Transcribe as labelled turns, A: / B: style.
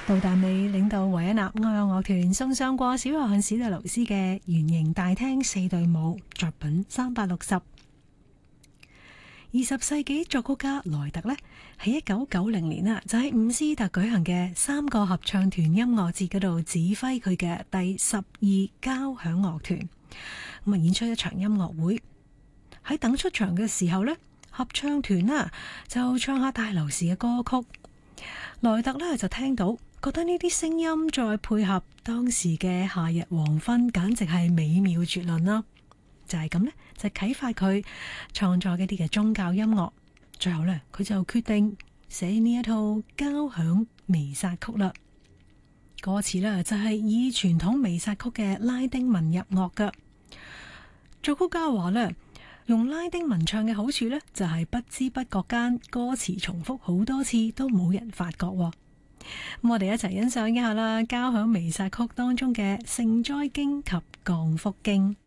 A: 杜達美領導維也納愛樂樂團送上過小約翰史特勞斯嘅圓形大廳四對舞作品360。20世紀作曲家萊特呢，喺1990年就喺伍斯特舉行嘅3個合唱團音樂節嗰度指揮佢嘅第12交響樂團，演出一場音樂會。喺等出場嘅時候呢，合唱團就唱下戴留士嘅歌曲。萊特呢就聽到，覺得呢啲聲音再配合當時嘅夏日黃昏，簡直係美妙絕倫啦！就係咁呢，就啟發佢創作一啲嘅宗教音樂。最後呢，佢就決定寫呢一套交響彌撒曲啦。歌詞呢，就係以傳統彌撒曲嘅拉丁文入樂㗎。作曲家話呢，用拉丁文唱嘅好處呢，就係不知不覺間歌詞重複好多次都冇人發覺。咁我哋一齊欣賞一下啦，交響彌撒曲當中嘅聖哉經及降福經。